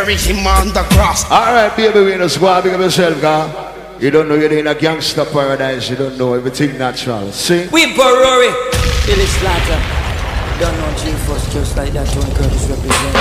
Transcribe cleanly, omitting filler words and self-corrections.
Him on the cross. Alright, baby, we know squad, big up yourself, God. You don't know you're in a gangster paradise, you don't know everything natural. See? We Barori, Billy Slaughter. Don't know G-Force just like that, Tony Curtis represent.